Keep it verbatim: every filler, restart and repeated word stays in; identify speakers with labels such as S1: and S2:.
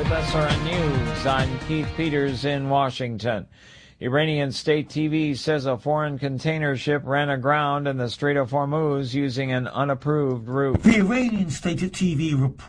S1: S R N News. I'm Keith Peters in Washington. Iranian state T V says a foreign container ship ran aground in the Strait of Hormuz using an unapproved route.
S2: The Iranian state T V reports